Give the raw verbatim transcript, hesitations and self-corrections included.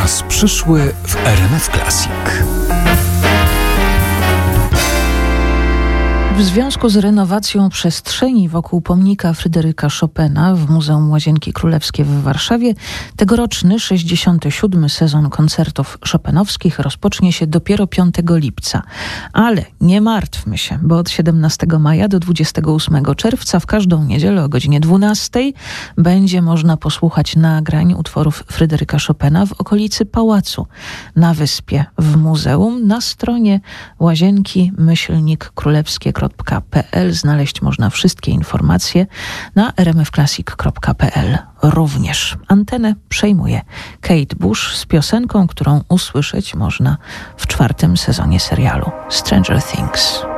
Czas przyszły w R M F Classic. W związku z renowacją przestrzeni wokół pomnika Fryderyka Chopina w Muzeum Łazienki Królewskie w Warszawie tegoroczny sześćdziesiąty siódmy sezon koncertów chopinowskich rozpocznie się dopiero piątego lipca. Ale nie martwmy się, bo od siedemnastego maja do dwudziestego ósmego czerwca w każdą niedzielę o godzinie dwunastej będzie można posłuchać nagrań utworów Fryderyka Chopina w okolicy Pałacu na Wyspie w muzeum. Na stronie łazienki myślnik królewskie kropka p l znaleźć można wszystkie informacje, na r m f classic kropka p l również. Antenę przejmuje Kate Bush z piosenką, którą usłyszeć można w czwartym sezonie serialu Stranger Things.